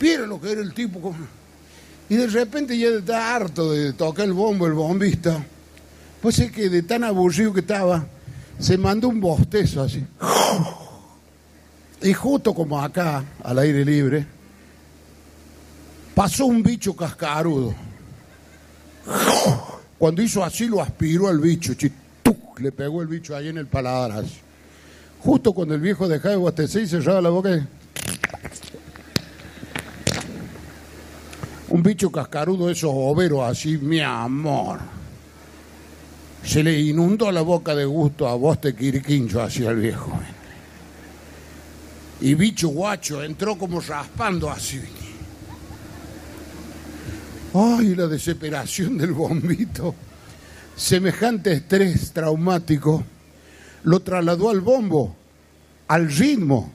supiera lo que era el tipo. Y de repente ya está harto de tocar el bombo, el bombista. Pues es que de tan aburrido que estaba, se mandó un bostezo así. Y justo como acá, al aire libre, pasó un bicho cascarudo. Cuando hizo así, lo aspiró al bicho. Le pegó el bicho ahí en el paladar así. Justo cuando el viejo dejaba de bostecer y cerraba la boca. Un bicho cascarudo, esos overos así, mi amor. Se le inundó la boca de gusto a boste quirquincho así al viejo. Y bicho guacho entró como raspando así. Ay, la desesperación del bombito. Semejante estrés traumático lo trasladó al bombo, al ritmo.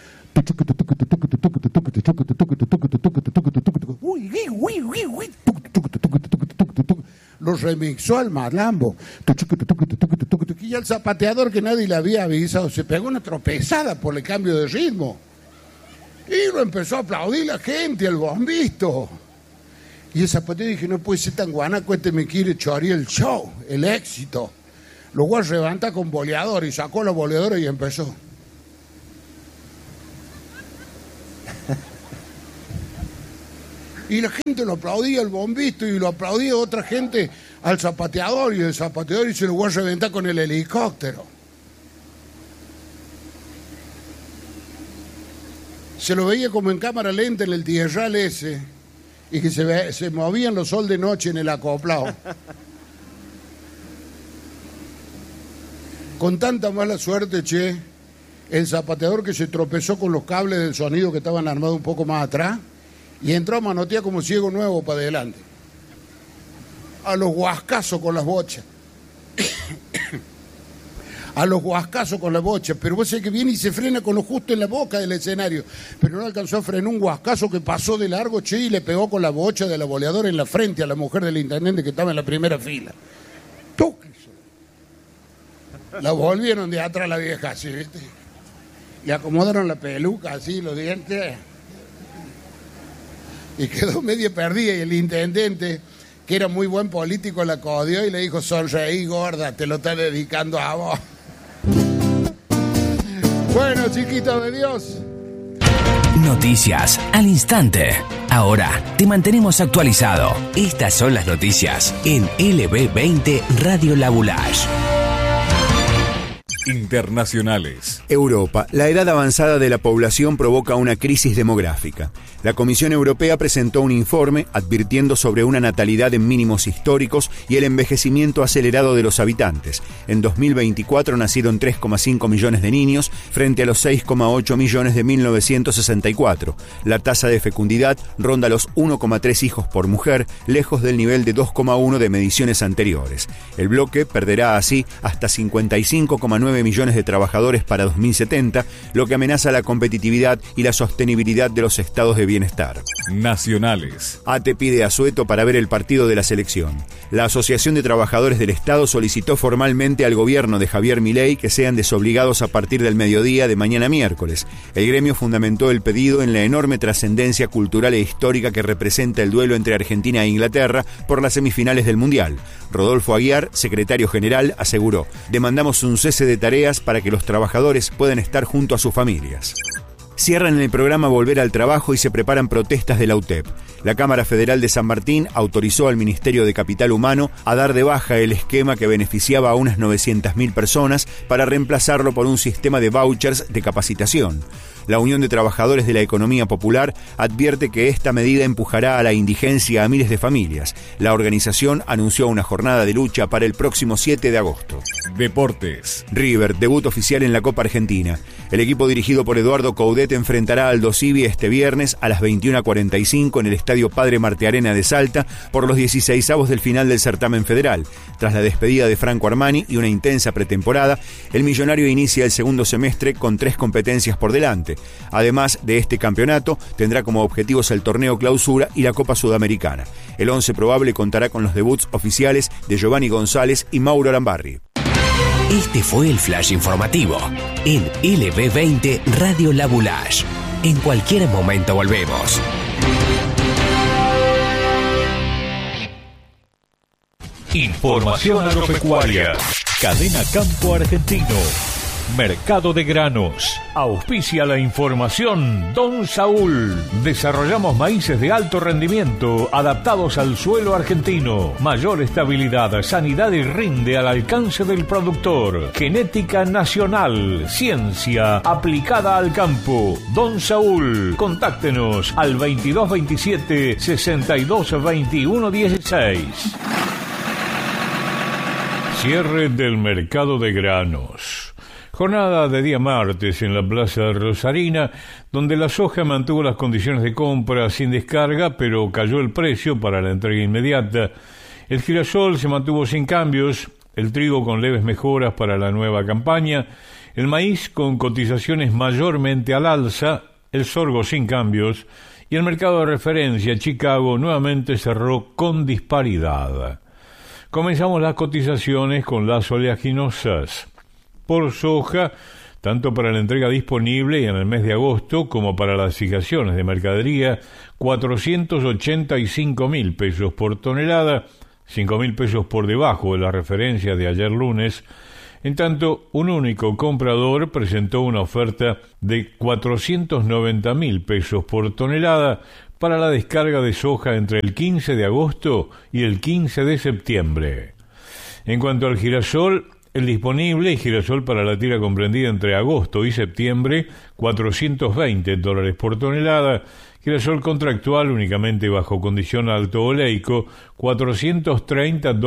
Lo remixó al malambo. Y ya el zapateador, que nadie le había avisado, se pegó una tropezada por el cambio de ritmo. Y lo empezó a aplaudir la gente, el bombito. Y el zapateador dije, no puede ser tan guanaco, me quiere chorear el show, el éxito. Lo voy a levantar con boleador, y sacó la boleadora y empezó. Y la gente lo aplaudía al bombito y lo aplaudía otra gente al zapateador, y el zapateador y se lo voy a reventar con el helicóptero. Se lo veía como en cámara lenta en el tierral ese, y que se movían los sol de noche en el acoplado. Con tanta mala suerte, che, el zapateador que se tropezó con los cables del sonido que estaban armados un poco más atrás, y entró a manotear como ciego nuevo para adelante. A los guascazos con las bochas. A los guascazos con las bochas. Pero vos sabés que viene y se frena con lo justo en la boca del escenario. Pero no alcanzó a frenar un guascazo que pasó de largo, che, y le pegó con la bocha de la boleadora en la frente a la mujer del intendente que estaba en la primera fila. ¡Tuc! La volvieron de atrás la vieja así, ¿viste? Le acomodaron la peluca así, los dientes. Y quedó medio perdida, y el intendente, que era muy buen político, la codió y le dijo, sonreí, gorda, te lo está dedicando a vos. Bueno, chiquitos de Dios. Noticias al instante. Ahora te mantenemos actualizado. Estas son las noticias en LB20 Radio Labulash. Internacionales. Europa. La edad avanzada de la población provoca una crisis demográfica. La Comisión Europea presentó un informe advirtiendo sobre una natalidad en mínimos históricos y el envejecimiento acelerado de los habitantes. En 2024 nacieron 3,5 millones de niños frente a los 6,8 millones de 1964. La tasa de fecundidad ronda los 1,3 hijos por mujer, lejos del nivel de 2,1 de mediciones anteriores. El bloque perderá así hasta 55,9 millones de trabajadores para 2070, lo que amenaza la competitividad y la sostenibilidad de los estados de bienestar. Nacionales. ATE pide asueto para ver el partido de la selección. La Asociación de Trabajadores del Estado solicitó formalmente al gobierno de Javier Milei que sean desobligados a partir del mediodía de mañana miércoles. El gremio fundamentó el pedido en la enorme trascendencia cultural e histórica que representa el duelo entre Argentina e Inglaterra por las semifinales del Mundial. Rodolfo Aguiar, secretario general, aseguró: demandamos un cese de tareas para que los trabajadores puedan estar junto a sus familias. Cierran el programa Volver al Trabajo y se preparan protestas de la UTEP. La Cámara Federal de San Martín autorizó al Ministerio de Capital Humano a dar de baja el esquema que beneficiaba a unas 900.000 personas para reemplazarlo por un sistema de vouchers de capacitación. La Unión de Trabajadores de la Economía Popular advierte que esta medida empujará a la indigencia a miles de familias. La organización anunció una jornada de lucha para el próximo 7 de agosto. Deportes. River, debut oficial en la Copa Argentina. El equipo dirigido por Eduardo Coudet enfrentará al Aldo Civi este viernes a las 21:45 en el Estadio Padre Martiarena de Salta por los 16avos del final del certamen federal. Tras la despedida de Franco Armani y una intensa pretemporada, el millonario inicia el segundo semestre con 3 competencias por delante. Además de este campeonato, tendrá como objetivos el torneo Clausura y la Copa Sudamericana. El 11 probable contará con los debuts oficiales de Giovanni González y Mauro Arambarri. Este fue el flash informativo en LB20 Radio Labulash. En cualquier momento volvemos. Información agropecuaria. Cadena Campo Argentino. Mercado de granos. Auspicia la información Don Saúl. Desarrollamos maíces de alto rendimiento adaptados al suelo argentino. Mayor estabilidad, sanidad y rinde al alcance del productor. Genética nacional. Ciencia aplicada al campo. Don Saúl. Contáctenos al 2227 62 21 16. Cierre del mercado de granos. Jornada de día martes en la Plaza Rosarina, donde la soja mantuvo las condiciones de compra sin descarga, pero cayó el precio para la entrega inmediata. El girasol se mantuvo sin cambios, el trigo con leves mejoras para la nueva campaña, el maíz con cotizaciones mayormente al alza, el sorgo sin cambios, y el mercado de referencia Chicago nuevamente cerró con disparidad. Comenzamos las cotizaciones con las oleaginosas. Por soja, tanto para la entrega disponible en el mes de agosto como para las fijaciones de mercadería, 485.000 pesos por tonelada, 5.000 pesos por debajo de la referencia de ayer lunes. En tanto, un único comprador presentó una oferta de 490.000 pesos por tonelada para la descarga de soja entre el 15 de agosto y el 15 de septiembre. En cuanto al girasol, el disponible y girasol para la tira comprendida entre agosto y septiembre, $420 por tonelada. Girasol contractual únicamente bajo condición alto oleico, $430